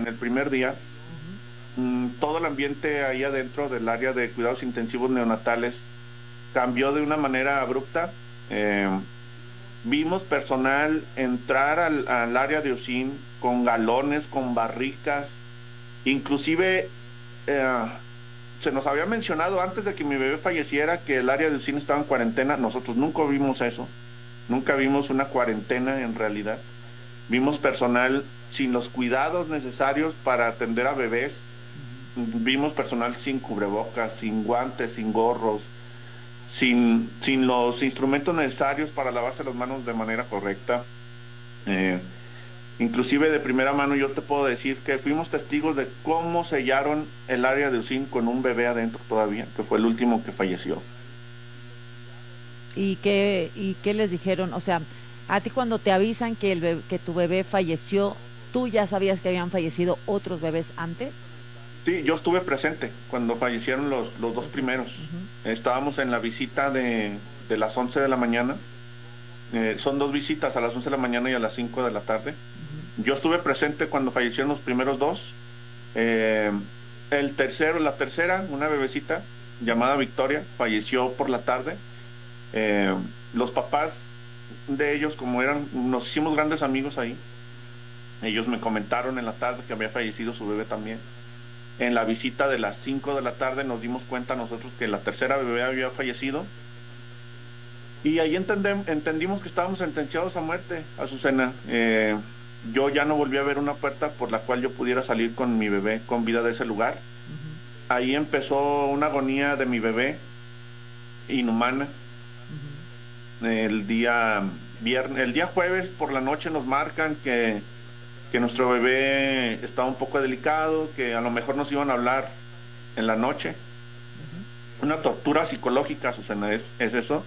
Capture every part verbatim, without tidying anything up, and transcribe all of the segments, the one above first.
el primer día, mmm, todo el ambiente ahí adentro del área de cuidados intensivos neonatales cambió de una manera abrupta. Eh, vimos personal entrar al, al área de U C I N con galones, con barricas, inclusive eh, se nos había mencionado antes de que mi bebé falleciera que el área de U C I N estaba en cuarentena. Nosotros nunca vimos eso, nunca vimos una cuarentena en realidad. Vimos personal sin los cuidados necesarios para atender a bebés, vimos personal sin cubrebocas, sin guantes, sin gorros, sin, sin los instrumentos necesarios para lavarse las manos de manera correcta. Eh, inclusive de primera mano yo te puedo decir que fuimos testigos de cómo sellaron el área de U C I N con un bebé adentro todavía, que fue el último que falleció. ¿Y qué, y qué les dijeron? O sea, a ti cuando te avisan que, el bebé, que tu bebé falleció, ¿tú ya sabías que habían fallecido otros bebés antes? Sí, yo estuve presente cuando fallecieron los, los dos primeros. Uh-huh. Estábamos en la visita de, de las once de la mañana. Eh, son dos visitas, a las once de la mañana y a las cinco de la tarde. Uh-huh. Yo estuve presente cuando fallecieron los primeros dos. Eh, el tercero, la tercera, una bebecita llamada Victoria, falleció por la tarde. Eh, los papás de ellos, como eran, nos hicimos grandes amigos ahí. Ellos me comentaron en la tarde que había fallecido su bebé también. En la visita de las cinco de la tarde nos dimos cuenta nosotros que la tercera bebé había fallecido. Y ahí entendem, entendimos que estábamos sentenciados a muerte, Azucena. Eh, yo ya no volví a ver una puerta por la cual yo pudiera salir con mi bebé con vida de ese lugar. Uh-huh. Ahí empezó una agonía de mi bebé, inhumana. Uh-huh. El día viernes, el día jueves por la noche nos marcan que... que nuestro bebé estaba un poco delicado, que a lo mejor nos iban a hablar en la noche. Uh-huh. Una tortura psicológica, Susana, es, es eso.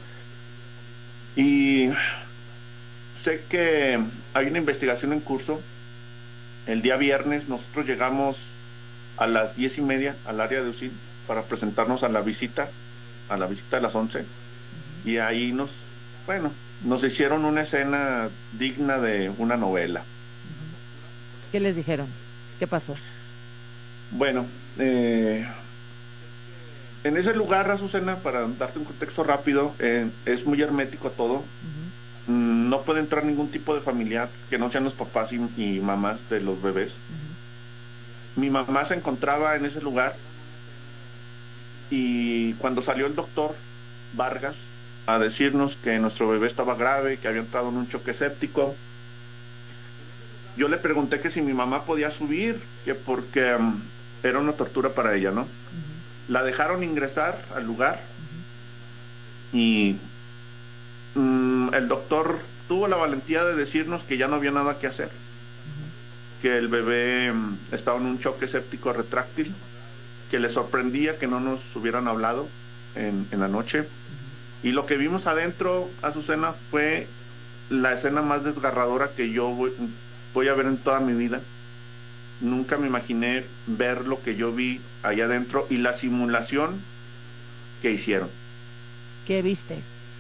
Y sé que hay una investigación en curso. El día viernes nosotros llegamos a las diez y media al área de U C I N para presentarnos a la visita, a la visita de las once. Uh-huh. Y ahí nos, bueno, nos hicieron una escena digna de una novela. ¿Qué les dijeron? ¿Qué pasó? Bueno, eh, en ese lugar, Azucena, para darte un contexto rápido, eh, es muy hermético todo. Uh-huh. Mm, no puede entrar ningún tipo de familiar que no sean los papás y, y mamás de los bebés. Uh-huh. Mi mamá se encontraba en ese lugar y cuando salió el doctor Vargas a decirnos que nuestro bebé estaba grave, que había entrado en un choque séptico, yo le pregunté que si mi mamá podía subir, que porque um, era una tortura para ella, ¿no? Uh-huh. La dejaron ingresar al lugar. Uh-huh. Y um, el doctor tuvo la valentía de decirnos que ya no había nada que hacer. Uh-huh. Que el bebé um, estaba en un choque séptico retráctil, que le sorprendía que no nos hubieran hablado en, en la noche. Uh-huh. Y lo que vimos adentro, Azucena, fue la escena más desgarradora que yo voy... voy a ver en toda mi vida. Nunca me imaginé ver lo que yo vi allá adentro y la simulación que hicieron. ¿Qué viste?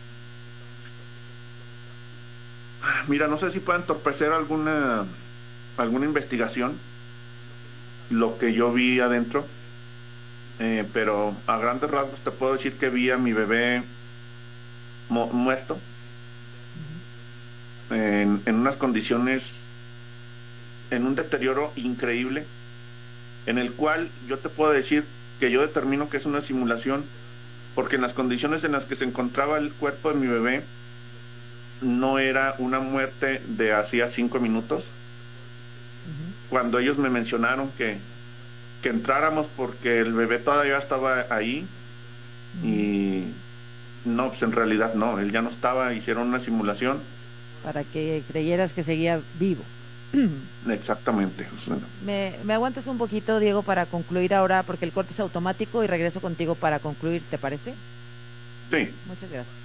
Mira, no sé si puede entorpecer alguna alguna investigación lo que yo vi adentro, eh, pero a grandes rasgos te puedo decir que vi a mi bebé mu muerto. Uh-huh. en, en unas condiciones, en un deterioro increíble, en el cual yo te puedo decir que yo determino que es una simulación, porque en las condiciones en las que se encontraba el cuerpo de mi bebé, no era una muerte de hacía cinco minutos. Uh-huh. Cuando ellos me mencionaron que, que entráramos porque el bebé todavía estaba ahí, uh-huh. Y no, pues en realidad no, él ya no estaba, hicieron una simulación. Para que creyeras que seguía vivo. Exactamente. Me, me aguantas un poquito, Diego, para concluir ahora, porque el corte es automático y regreso contigo para concluir, ¿te parece? Sí. Muchas gracias.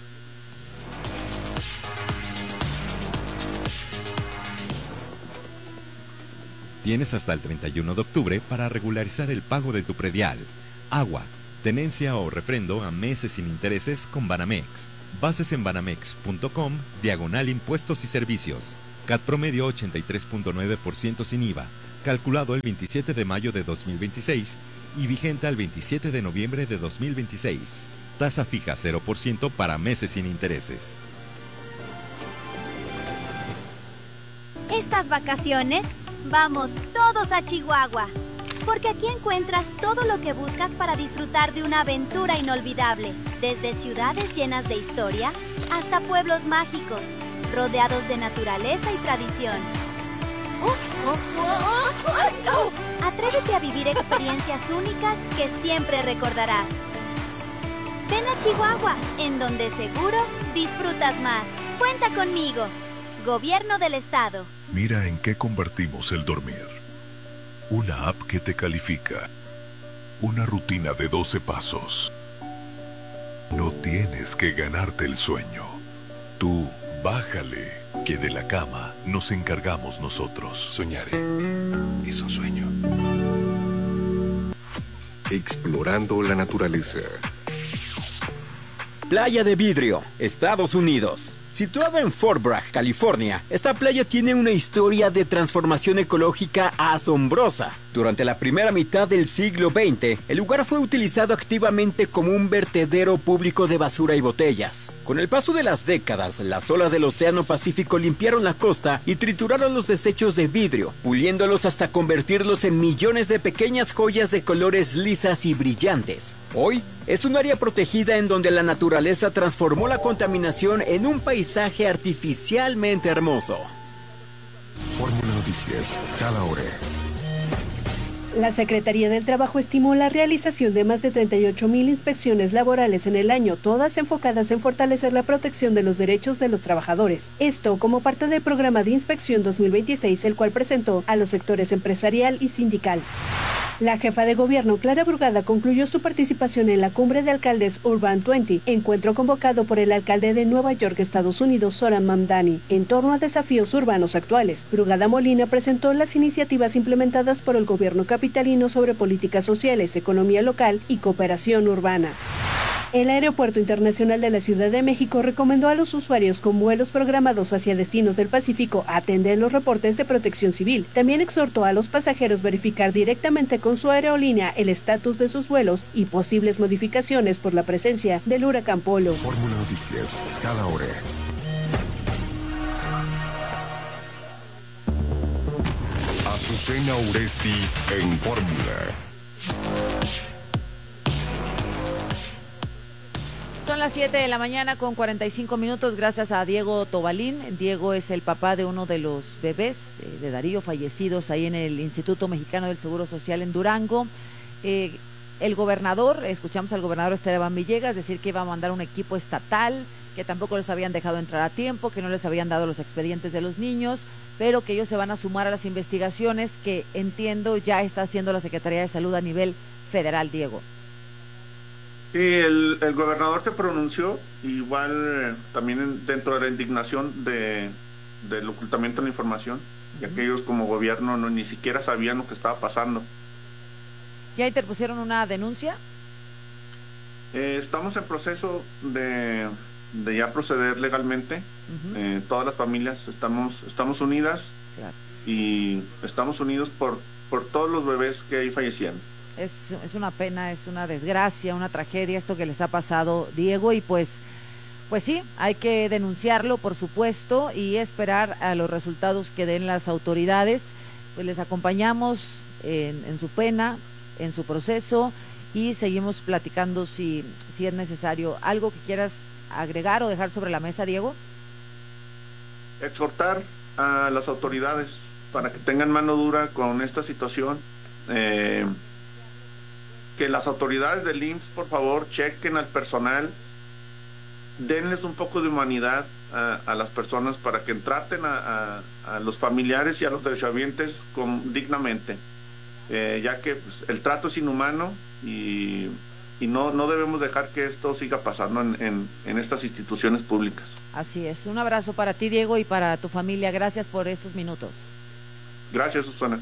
Tienes hasta el treinta y uno de octubre para regularizar el pago de tu predial, agua, tenencia o refrendo a meses sin intereses con Banamex. Bases en banamex punto com, diagonal impuestos y servicios. C A T promedio ochenta y tres punto nueve por ciento sin I V A. calculado el veintisiete de mayo de dos mil veintiséis y vigente al veintisiete de noviembre de dos mil veintiséis. Tasa fija cero por ciento para meses sin intereses. Estas vacaciones, vamos todos a Chihuahua, porque aquí encuentras todo lo que buscas para disfrutar de una aventura inolvidable, desde ciudades llenas de historia hasta pueblos mágicos, rodeados de naturaleza y tradición. Oh, oh, oh, oh, oh. Atrévete a vivir experiencias únicas que siempre recordarás. Ven a Chihuahua, en donde seguro disfrutas más. Cuenta conmigo. Gobierno del Estado. Mira en qué convertimos el dormir. Una app que te califica. Una rutina de doce pasos. No tienes que ganarte el sueño. Tú, bájale, que de la cama nos encargamos nosotros. Soñaré. Es un sueño. Explorando la naturaleza. Playa de Vidrio, Estados Unidos. Situada en Fort Bragg, California, esta playa tiene una historia de transformación ecológica asombrosa. Durante la primera mitad del siglo veinte, el lugar fue utilizado activamente como un vertedero público de basura y botellas. Con el paso de las décadas, las olas del Océano Pacífico limpiaron la costa y trituraron los desechos de vidrio, puliéndolos hasta convertirlos en millones de pequeñas joyas de colores lisas y brillantes. Hoy, es un área protegida en donde la naturaleza transformó la contaminación en un paisaje artificialmente hermoso. Fórmula Noticias, cada hora. La Secretaría del Trabajo estimó la realización de más de treinta y ocho mil inspecciones laborales en el año, todas enfocadas en fortalecer la protección de los derechos de los trabajadores. Esto como parte del programa de inspección dos mil veintiséis, el cual presentó a los sectores empresarial y sindical. La jefa de gobierno, Clara Brugada, concluyó su participación en la Cumbre de Alcaldes Urban veinte, encuentro convocado por el alcalde de Nueva York, Estados Unidos, Zoran Mamdani, en torno a desafíos urbanos actuales. Brugada Molina presentó las iniciativas implementadas por el gobierno capitalino sobre políticas sociales, economía local y cooperación urbana. El Aeropuerto Internacional de la Ciudad de México recomendó a los usuarios con vuelos programados hacia destinos del Pacífico a atender los reportes de protección civil. También exhortó a los pasajeros verificar directamente con su aerolínea el estatus de sus vuelos y posibles modificaciones por la presencia del huracán Polo. Fórmula Noticias, cada hora. Azucena Uresti en Fórmula. Son las siete de la mañana con cuarenta y cinco minutos, gracias a Diego Tobalín. Diego es el papá de uno de los bebés eh, de Darío fallecidos ahí en el Instituto Mexicano del Seguro Social en Durango. Eh, el gobernador, escuchamos al gobernador Esteban Villegas decir que iba a mandar un equipo estatal, que tampoco los habían dejado entrar a tiempo, que no les habían dado los expedientes de los niños, pero que ellos se van a sumar a las investigaciones que entiendo ya está haciendo la Secretaría de Salud a nivel federal, Diego. Sí, el, el gobernador se pronunció, igual eh, también en, dentro de la indignación de, del ocultamiento de la información, uh-huh. y aquellos como gobierno no ni siquiera sabían lo que estaba pasando. ¿Ya interpusieron una denuncia? Eh, estamos en proceso de, de ya proceder legalmente. Uh-huh. Eh, todas las familias estamos, estamos unidas, claro. y estamos unidos por, por todos los bebés que ahí fallecieron. Es, es una pena, es una desgracia, una tragedia esto que les ha pasado, Diego, y pues, pues sí, hay que denunciarlo, por supuesto, y esperar a los resultados que den las autoridades. Pues les acompañamos en, en su pena, en su proceso, y seguimos platicando si, si es necesario. ¿Algo que quieras agregar o dejar sobre la mesa, Diego? Exhortar a las autoridades para que tengan mano dura con esta situación. Eh, que las autoridades del I M S S, por favor, chequen al personal, denles un poco de humanidad a, a las personas para que traten a, a, a los familiares y a los derechohabientes con, dignamente, eh, ya que pues, el trato es inhumano y, y no, no debemos dejar que esto siga pasando en, en, en estas instituciones públicas. Así es. Un abrazo para ti, Diego, y para tu familia. Gracias por estos minutos. Gracias, Susana.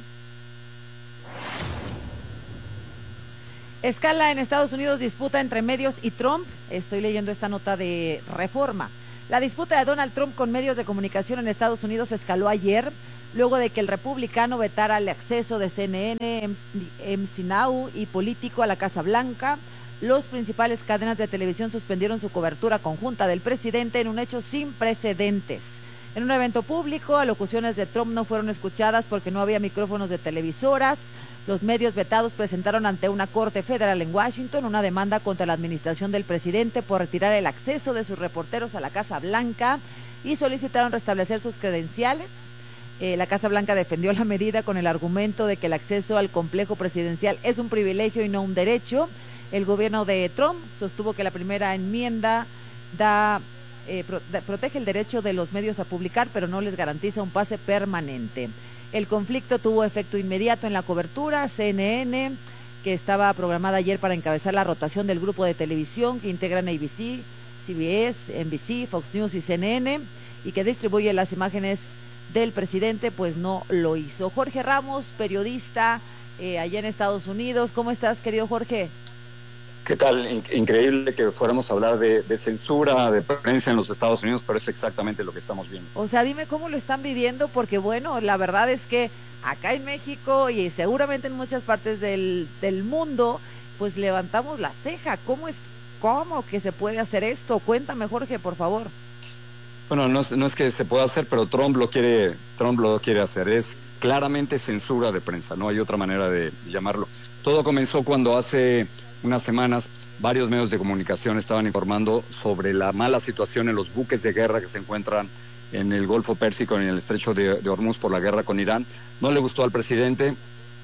Escala en Estados Unidos, disputa entre medios y Trump. Estoy leyendo esta nota de Reforma. La disputa de Donald Trump con medios de comunicación en Estados Unidos escaló ayer, luego de que el republicano vetara el acceso de C N N, M C Now y Político a la Casa Blanca. Los principales cadenas de televisión suspendieron su cobertura conjunta del presidente en un hecho sin precedentes. En un evento público, alocuciones de Trump no fueron escuchadas porque no había micrófonos de televisoras. Los medios vetados presentaron ante una corte federal en Washington una demanda contra la administración del presidente por retirar el acceso de sus reporteros a la Casa Blanca y solicitaron restablecer sus credenciales. Eh, la Casa Blanca defendió la medida con el argumento de que el acceso al complejo presidencial es un privilegio y no un derecho. El gobierno de Trump sostuvo que la primera enmienda da... Eh, pro, de, protege el derecho de los medios a publicar, pero no les garantiza un pase permanente. El conflicto tuvo efecto inmediato en la cobertura. C N N, que estaba programada ayer para encabezar la rotación del grupo de televisión que integran A B C, C B S, N B C, Fox News y C N N, y que distribuye las imágenes del presidente, pues no lo hizo. Jorge Ramos, periodista eh, allá en Estados Unidos. ¿Cómo estás, querido Jorge? ¿Qué tal? In- increíble que fuéramos a hablar de, de censura, de prensa en los Estados Unidos, pero es exactamente lo que estamos viendo. O sea, dime cómo lo están viviendo, porque bueno, la verdad es que acá en México y seguramente en muchas partes del, del mundo, pues levantamos la ceja. ¿Cómo es, cómo que se puede hacer esto? Cuéntame, Jorge, por favor. Bueno, no es, no es que se pueda hacer, pero Trump lo quiere, Trump lo quiere hacer. Es claramente censura de prensa, no hay otra manera de llamarlo. Todo comenzó cuando hace unas semanas varios medios de comunicación estaban informando sobre la mala situación en los buques de guerra que se encuentran en el Golfo Pérsico y en el Estrecho de, de Hormuz por la guerra con Irán. No le gustó al presidente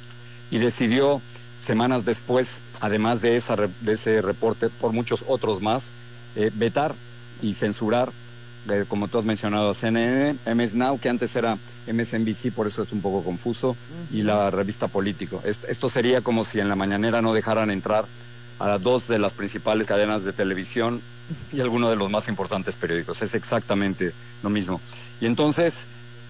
y decidió semanas después, además de, esa, de ese reporte, por muchos otros más, eh, vetar y censurar, eh, como tú has mencionado, a C N N, M S Now, que antes era M S N B C, por eso es un poco confuso, uh-huh. y la revista Político. Esto, esto sería como si en la mañanera no dejaran entrar a dos de las principales cadenas de televisión y algunos de los más importantes periódicos. Es exactamente lo mismo. Y entonces,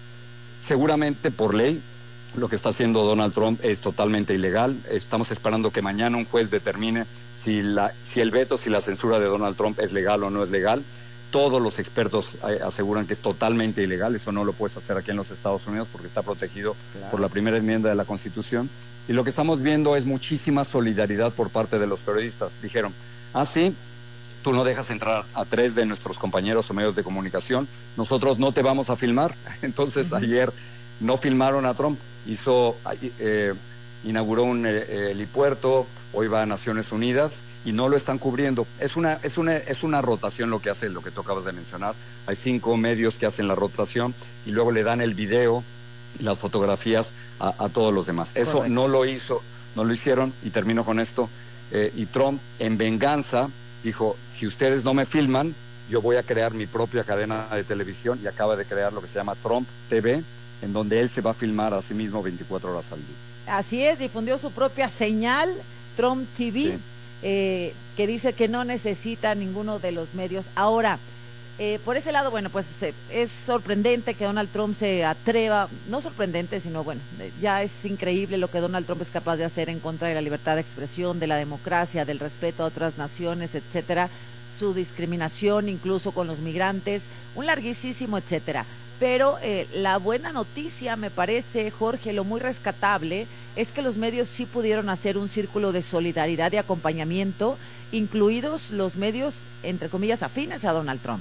seguramente por ley, lo que está haciendo Donald Trump es totalmente ilegal. Estamos esperando que mañana un juez determine si, la, si el veto, si la censura de Donald Trump es legal o no es legal. Todos los expertos aseguran que es totalmente ilegal. Eso no lo puedes hacer aquí en los Estados Unidos porque está protegido claro. por la primera enmienda de la Constitución. Y lo que estamos viendo es muchísima solidaridad por parte de los periodistas. Dijeron, ah, sí, tú no dejas entrar a tres de nuestros compañeros o medios de comunicación, nosotros no te vamos a filmar. Entonces uh-huh. ayer no filmaron a Trump, hizo, eh, inauguró un eh, helipuerto, hoy va a Naciones Unidas y no lo están cubriendo. Es una, es una, es una rotación lo que hace, lo que tú acabas de mencionar. Hay cinco medios que hacen la rotación y luego le dan el video y las fotografías a, a todos los demás. Eso Correcto. no lo hizo, no lo hicieron, y termino con esto. Eh, y Trump, en venganza, dijo, si ustedes no me filman, yo voy a crear mi propia cadena de televisión, y acaba de crear lo que se llama Trump T V, en donde él se va a filmar a sí mismo veinticuatro horas al día. Así es, difundió su propia señal, Trump T V, sí. eh, que dice que no necesita ninguno de los medios. Ahora, eh, por ese lado, bueno, pues eh, es sorprendente que Donald Trump se atreva, no sorprendente, sino bueno, eh, ya es increíble lo que Donald Trump es capaz de hacer en contra de la libertad de expresión, de la democracia, del respeto a otras naciones, etcétera, su discriminación incluso con los migrantes, un larguísimo etcétera. Pero eh, la buena noticia, me parece, Jorge, lo muy rescatable, es que los medios sí pudieron hacer un círculo de solidaridad y acompañamiento, incluidos los medios, entre comillas, afines a Donald Trump.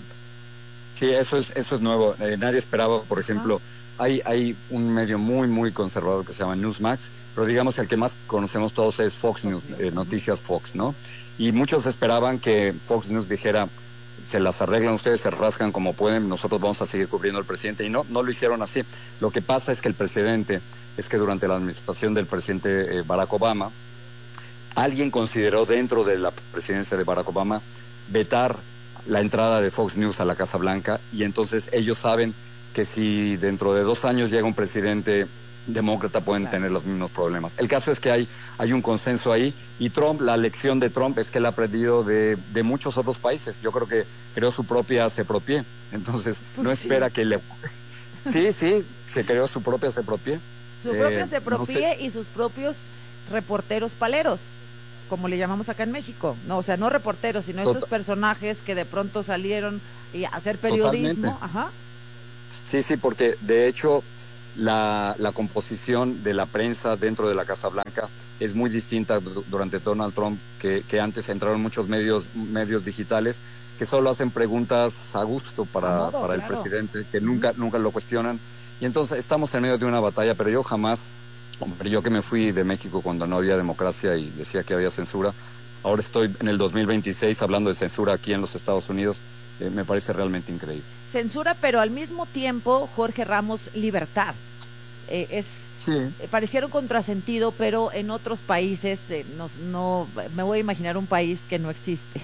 Sí, eso es, eso es nuevo. Eh, nadie esperaba, por ejemplo, ah. hay, hay un medio muy, muy conservador que se llama Newsmax, pero digamos el que más conocemos todos es Fox News, eh, Noticias Fox, ¿no? Y muchos esperaban que Fox News dijera, se las arreglan ustedes, se rascan como pueden, nosotros vamos a seguir cubriendo al presidente, y no, no lo hicieron así. Lo que pasa es que el presidente, es que durante la administración del presidente eh, Barack Obama, alguien consideró dentro de la presidencia de Barack Obama vetar la entrada de Fox News a la Casa Blanca, y entonces ellos saben que si dentro de dos años llega un presidente demócrata pueden claro. tener los mismos problemas. El caso es que hay, hay un consenso ahí, y Trump, la lección de Trump es que él ha aprendido de, de muchos otros países. Yo creo que creó su propia CEPROPIE, entonces pues no sí. espera que le... Sí, sí, se creó su propia CEPROPIE. Su eh, propia CEPROPIE no sé... y sus propios reporteros paleros, como le llamamos acá en México. No, o sea, no reporteros, sino Total. estos personajes que de pronto salieron y a hacer periodismo. Ajá. Sí, sí, porque de hecho la, la composición de la prensa dentro de la Casa Blanca es muy distinta durante Donald Trump, que, que antes entraron muchos medios, medios digitales que solo hacen preguntas a gusto para, modo, para el claro. presidente, que nunca, nunca lo cuestionan. Y entonces estamos en medio de una batalla, pero yo jamás, hombre, yo que me fui de México cuando no había democracia y decía que había censura, ahora estoy en el dos mil veintiséis hablando de censura aquí en los Estados Unidos, eh, me parece realmente increíble. Censura, pero al mismo tiempo, Jorge Ramos, libertad. Eh, es Sí. eh, pareciera un contrasentido, pero en otros países, eh, no, no, me voy a imaginar un país que no existe.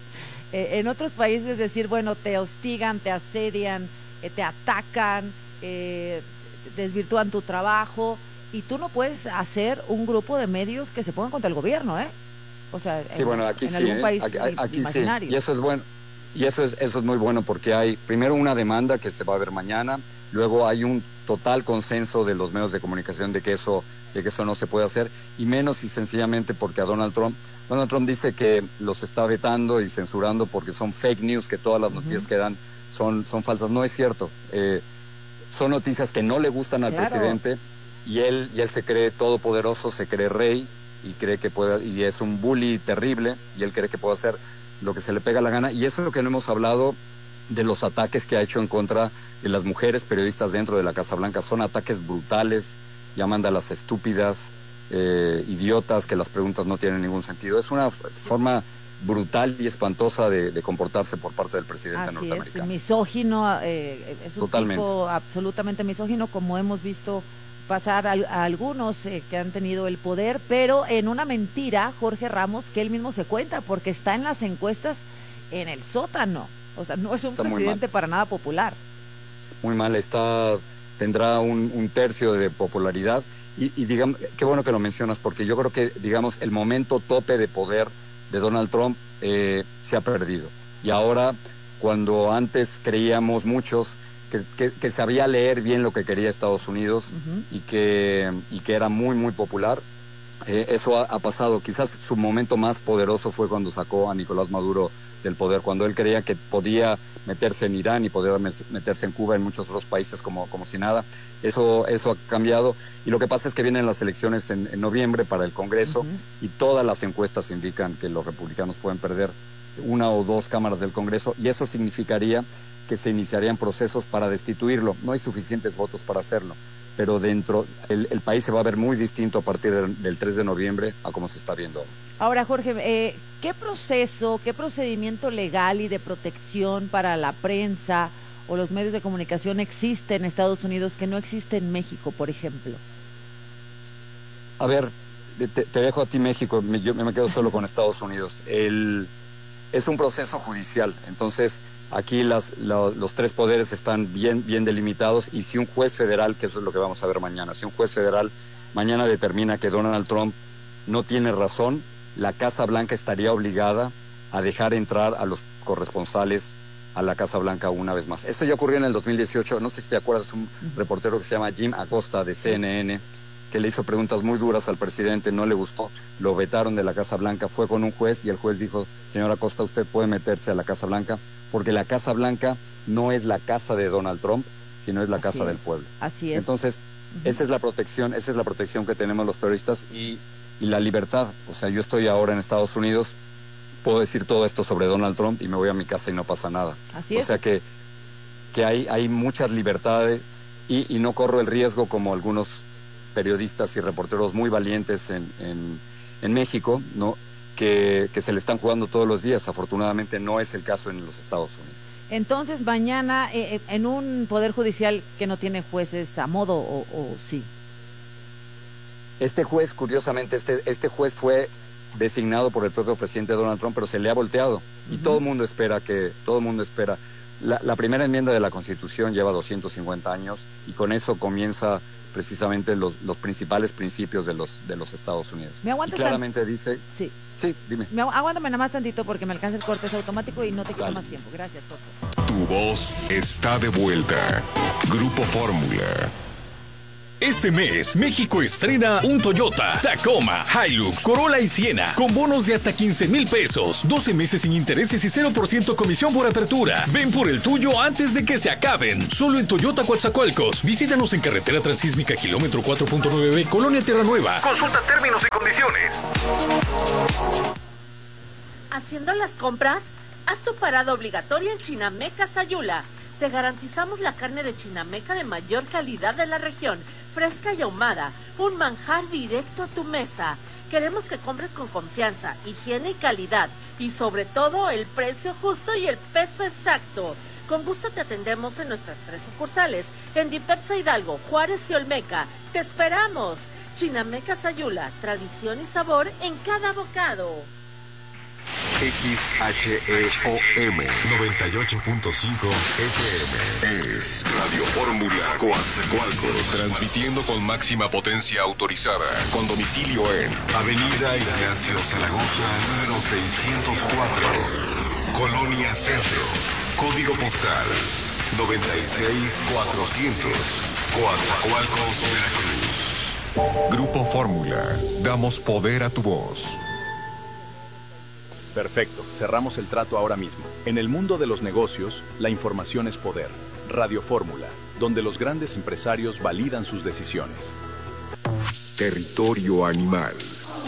Eh, en otros países decir, bueno, te hostigan, te asedian, eh, te atacan, eh, desvirtúan tu trabajo, y tú no puedes hacer un grupo de medios que se pongan contra el gobierno, ¿eh? O sea, Sí, en, bueno, aquí en sí, algún ¿eh? país aquí, aquí imaginario. sí, y eso es bueno. Y eso es, eso es muy bueno porque hay primero una demanda que se va a ver mañana, luego hay un total consenso de los medios de comunicación de que eso, de que eso no se puede hacer, y menos y sencillamente porque a Donald Trump, Donald Trump dice que los está vetando y censurando porque son fake news, que todas las noticias uh-huh. que dan son, son falsas. No es cierto. Eh, son noticias que no le gustan al claro. presidente, y él, y él se cree todopoderoso, se cree rey, y cree que puede, y es un bully terrible, y él cree que puede hacer lo que se le pega la gana, y eso es lo que no hemos hablado de los ataques que ha hecho en contra de las mujeres periodistas dentro de la Casa Blanca. Son ataques brutales, llaman a las estúpidas, eh, idiotas, que las preguntas no tienen ningún sentido. Es una forma brutal y espantosa de, de comportarse por parte del presidente Así norteamericano. Es, misógino, eh, es un Totalmente. tipo absolutamente misógino, como hemos visto pasar a, a algunos eh, que han tenido el poder, pero en una mentira, Jorge Ramos, que él mismo se cuenta, porque está en las encuestas en el sótano. O sea, no es un está presidente para nada popular. Muy mal, está, tendrá un, un tercio de popularidad, y, y digamos, qué bueno que lo mencionas, porque yo creo que, digamos, el momento tope de poder de Donald Trump eh, se ha perdido. Y ahora, cuando antes creíamos muchos que, que, que sabía leer bien lo que quería Estados Unidos uh-huh. y, que, y que era muy, muy popular, eh, eso ha, ha pasado. Quizás su momento más poderoso fue cuando sacó a Nicolás Maduro del poder, cuando él creía que podía meterse en Irán y poder meterse en Cuba, en muchos otros países como, como si nada. Eso, eso ha cambiado, y lo que pasa es que vienen las elecciones en, en noviembre para el Congreso uh-huh. y todas las encuestas indican que los republicanos pueden perder una o dos cámaras del Congreso, y eso significaría que se iniciarían procesos para destituirlo. No hay suficientes votos para hacerlo, pero dentro, el, el país se va a ver muy distinto a partir del, del tres de noviembre a como se está viendo ahora. Ahora, Jorge, eh, ¿qué proceso, qué procedimiento legal y de protección para la prensa o los medios de comunicación existe en Estados Unidos que no existe en México, por ejemplo? A ver, te, te dejo a ti México, yo me quedo solo con Estados Unidos. El, es un proceso judicial, entonces aquí las, la, los tres poderes están bien, bien delimitados, y si un juez federal, que eso es lo que vamos a ver mañana, si un juez federal mañana determina que Donald Trump no tiene razón, la Casa Blanca estaría obligada a dejar entrar a los corresponsales a la Casa Blanca una vez más. Esto ya ocurrió en el dos mil dieciocho, no sé si te acuerdas, un reportero que se llama Jim Acosta de C N N, que le hizo preguntas muy duras al presidente, no le gustó, lo vetaron de la Casa Blanca, fue con un juez y el juez dijo, señor Acosta, usted puede meterse a la Casa Blanca, porque la Casa Blanca no es la casa de Donald Trump, sino es la Así casa es. del pueblo. Así es. Entonces, uh-huh. esa es la protección, esa es la protección que tenemos los periodistas, y y la libertad. O sea, yo estoy ahora en Estados Unidos, puedo decir todo esto sobre Donald Trump y me voy a mi casa y no pasa nada. Así o es. sea que, que hay, hay muchas libertades, y, y no corro el riesgo como algunos periodistas y reporteros muy valientes en, en, en México, ¿no? Que, que se le están jugando todos los días. Afortunadamente no es el caso en los Estados Unidos. Entonces mañana eh, en un poder judicial que no tiene jueces a modo, o, o sí. Este juez, curiosamente, este, este juez fue designado por el propio presidente Donald Trump, pero se le ha volteado. Y uh-huh. todo el mundo espera que, todo el mundo espera. La, la primera enmienda de la Constitución lleva doscientos cincuenta años, y con eso comienza precisamente los, los principales principios de los, de los Estados Unidos. ¿Me aguantas? Y claramente tan... dice... Sí. Sí, dime. Me, aguántame nada más tantito porque me alcanza el corte, es automático y no te quito Dale. más tiempo. Gracias, doctor. Tu voz está de vuelta. Grupo Fórmula. Este mes, México estrena un Toyota, Tacoma, Hilux, Corolla y Siena, con bonos de hasta quince mil pesos, doce meses sin intereses y cero por ciento comisión por apertura. Ven por el tuyo antes de que se acaben. Solo en Toyota Coatzacoalcos. Visítanos en carretera transísmica, kilómetro cuatro punto nueve B, Colonia Tierra Nueva. Consulta términos y condiciones. ¿Haciendo las compras? Haz tu parada obligatoria en Chinameca Sayula. Te garantizamos la carne de Chinameca de mayor calidad de la región, fresca y ahumada, un manjar directo a tu mesa. Queremos que compres con confianza, higiene y calidad, y sobre todo el precio justo y el peso exacto. Con gusto te atendemos en nuestras tres sucursales, en Dipepsa Hidalgo, Juárez y Olmeca. ¡Te esperamos! Chinameca Sayula, tradición y sabor en cada bocado. X H E O M noventa y ocho punto cinco F M es Radio Fórmula Coatzacoalcos, transmitiendo con máxima potencia autorizada, con domicilio en Avenida Ignacio Zaragoza, número seiscientos cuatro, Colonia Centro, código postal noventa y seis mil cuatrocientos, Coatzacoalcos, Veracruz. Grupo Fórmula, damos poder a tu voz. Perfecto, cerramos el trato ahora mismo. En el mundo de los negocios, la información es poder. Radio Fórmula, donde los grandes empresarios validan sus decisiones. Territorio animal.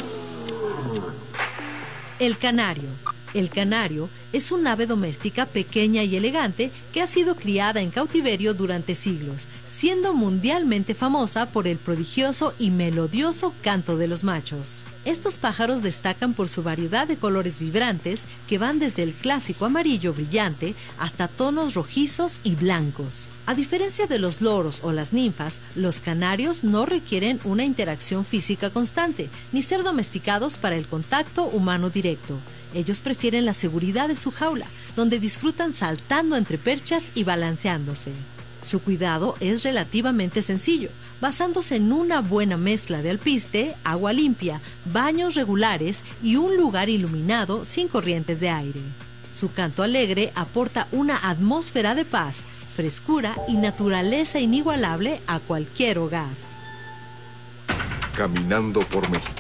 El canario. El canario es un ave doméstica pequeña y elegante que ha sido criada en cautiverio durante siglos, siendo mundialmente famosa por el prodigioso y melodioso canto de los machos. Estos pájaros destacan por su variedad de colores vibrantes que van desde el clásico amarillo brillante hasta tonos rojizos y blancos. A diferencia de los loros o las ninfas, los canarios no requieren una interacción física constante, ni ser domesticados para el contacto humano directo. Ellos prefieren la seguridad de su jaula, donde disfrutan saltando entre perchas y balanceándose. Su cuidado es relativamente sencillo, basándose en una buena mezcla de alpiste, agua limpia, baños regulares y un lugar iluminado sin corrientes de aire. Su canto alegre aporta una atmósfera de paz, frescura y naturaleza inigualable a cualquier hogar. Caminando por México.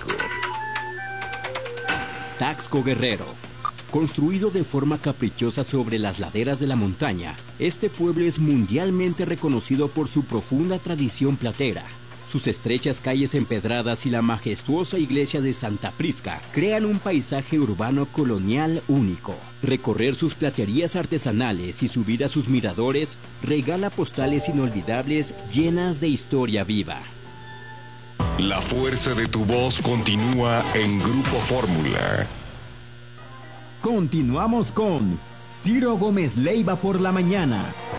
Taxco Guerrero. Construido de forma caprichosa sobre las laderas de la montaña, este pueblo es mundialmente reconocido por su profunda tradición platera. Sus estrechas calles empedradas y la majestuosa iglesia de Santa Prisca crean un paisaje urbano colonial único. Recorrer sus platerías artesanales y subir a sus miradores regala postales inolvidables llenas de historia viva. La fuerza de tu voz continúa en Grupo Fórmula. Continuamos con Ciro Gómez Leiva por la mañana.